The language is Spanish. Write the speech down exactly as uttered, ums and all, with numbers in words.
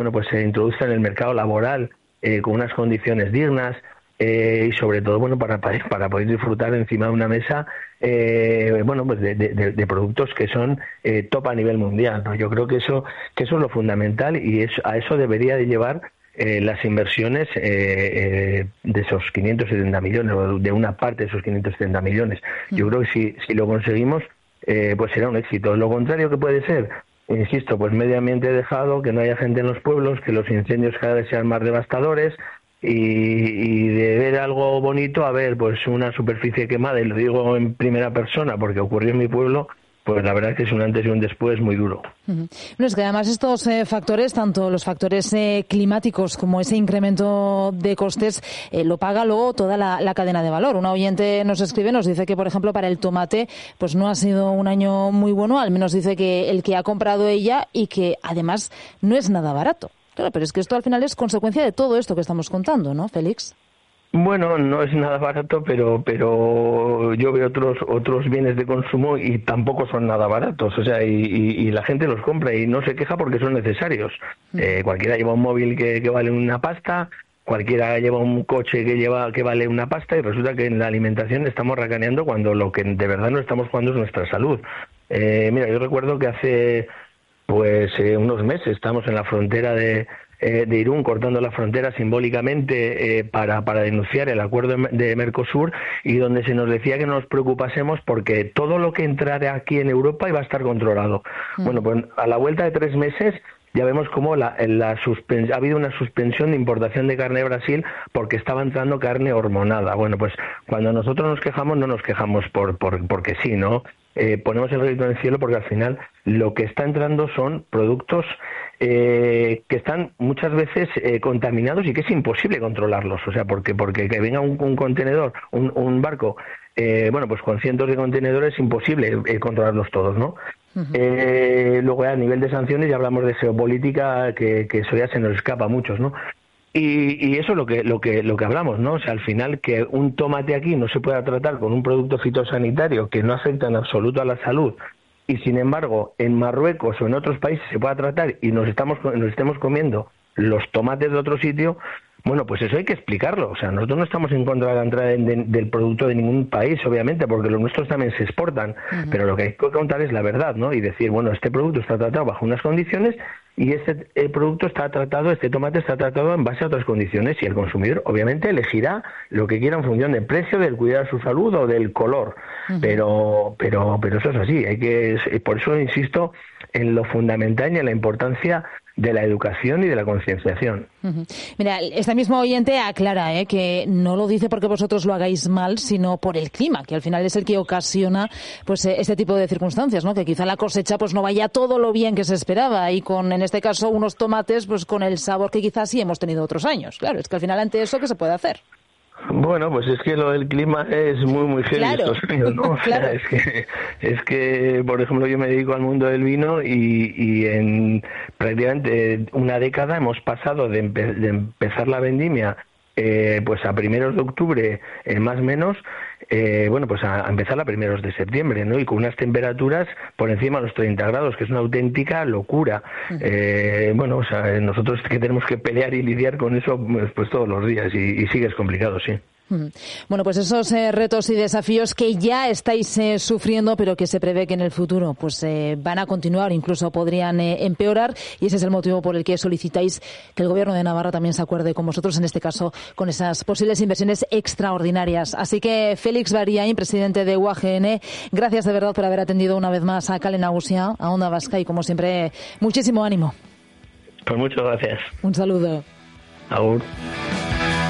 bueno, pues se introduzca en el mercado laboral eh, con unas condiciones dignas. Eh, y sobre todo, bueno, para, para poder disfrutar encima de una mesa, eh, bueno, pues de, de, de productos que son eh, top a nivel mundial, ¿no? Yo creo que eso, que eso es lo fundamental y eso, a eso debería de llevar eh, las inversiones eh, eh, de esos quinientos setenta millones o de una parte de esos quinientos setenta millones. Yo creo que si, si lo conseguimos, eh, pues será un éxito. Lo contrario que puede ser, insisto, pues medio ambiente dejado, que no haya gente en los pueblos, que los incendios cada vez sean más devastadores. Y, y de ver algo bonito a ver pues una superficie quemada, y lo digo en primera persona porque ocurrió en mi pueblo, pues la verdad es que es un antes y un después muy duro. Uh-huh. Bueno, es que además estos eh, factores, tanto los factores eh, climáticos como ese incremento de costes, eh, lo paga luego toda la, la cadena de valor. Un oyente nos escribe, nos dice que, por ejemplo, para el tomate pues no ha sido un año muy bueno, al menos dice que el que ha comprado ella, y que además no es nada barato. Claro, pero es que esto al final es consecuencia de todo esto que estamos contando, ¿no, Félix? Bueno, no es nada barato, pero pero yo veo otros otros bienes de consumo y tampoco son nada baratos, o sea, y, y, y la gente los compra y no se queja porque son necesarios. Mm. Eh, cualquiera lleva un móvil que, que vale una pasta, cualquiera lleva un coche que lleva que vale una pasta, y resulta que en la alimentación estamos racaneando cuando lo que de verdad no estamos jugando es nuestra salud. Eh, mira, yo recuerdo que hace pues eh, unos meses estamos en la frontera de, eh, de Irún, cortando la frontera simbólicamente eh, para, para denunciar el acuerdo de Mercosur, y donde se nos decía que no nos preocupásemos porque todo lo que entrara aquí en Europa iba a estar controlado. Mm. Bueno, pues a la vuelta de tres meses ya vemos cómo la, la suspen- ha habido una suspensión de importación de carne de Brasil porque estaba entrando carne hormonada. Bueno, pues cuando nosotros nos quejamos, no nos quejamos por, por porque sí, ¿no? Eh, ponemos el grito en el cielo porque al final lo que está entrando son productos eh, que están muchas veces eh, contaminados y que es imposible controlarlos. O sea, porque porque que venga un, un contenedor, un, un barco, eh, bueno, pues con cientos de contenedores es imposible eh, controlarlos todos, ¿no? Uh-huh. Eh, luego a nivel de sanciones ya hablamos de geopolítica, que, que eso ya se nos escapa a muchos, ¿no? Y, y eso es lo que lo que lo que hablamos, ¿no? O sea, al final que un tomate aquí no se pueda tratar con un producto fitosanitario que no afecta en absoluto a la salud, y sin embargo en Marruecos o en otros países se pueda tratar y nos estamos nos estemos comiendo los tomates de otro sitio. Bueno, pues eso hay que explicarlo. O sea, nosotros no estamos en contra de la entrada de, de, del producto de ningún país, obviamente, porque los nuestros también se exportan. Uh-huh. Pero lo que hay que contar es la verdad, ¿no? Y decir, bueno, este producto está tratado bajo unas condiciones y este el producto está tratado, este tomate está tratado en base a otras condiciones, y el consumidor, obviamente, elegirá lo que quiera en función del precio, del cuidar su salud o del color. Uh-huh. Pero, pero, pero eso es así. Hay que, por eso insisto en lo fundamental y en la importancia de la educación y de la concienciación. Uh-huh. Mira, esta misma oyente aclara ¿eh? que no lo dice porque vosotros lo hagáis mal, sino por el clima, que al final es el que ocasiona pues este tipo de circunstancias, ¿no? Que quizá la cosecha pues no vaya todo lo bien que se esperaba, y con, en este caso, unos tomates pues con el sabor que quizás sí hemos tenido otros años. Claro, es que al final ante eso, ¿qué se puede hacer? Bueno, pues es que lo del clima es muy, muy heavy claro. estos años, ¿no? O sea, claro. es que, es que, por ejemplo, yo me dedico al mundo del vino y, y en prácticamente una década hemos pasado de, empe- de empezar la vendimia eh, pues a primeros de octubre, eh, más o menos, eh, bueno, pues a, a empezar a primeros de septiembre, ¿no? Y con unas temperaturas por encima de los treinta grados, que es una auténtica locura. Uh-huh. Eh, bueno, o sea, nosotros que tenemos que pelear y lidiar con eso pues, pues todos los días, y, y sigue es complicado, sí. Bueno, pues esos eh, retos y desafíos que ya estáis eh, sufriendo, pero que se prevé que en el futuro pues eh, van a continuar, incluso podrían eh, empeorar, y ese es el motivo por el que solicitáis que el Gobierno de Navarra también se acuerde con vosotros, en este caso con esas posibles inversiones extraordinarias. Así que Félix Bariain, presidente de U A G N, gracias de verdad por haber atendido una vez más a Kale Nagusia, a Onda Vasca, y como siempre, muchísimo ánimo. Pues muchas gracias. Un saludo. Agur.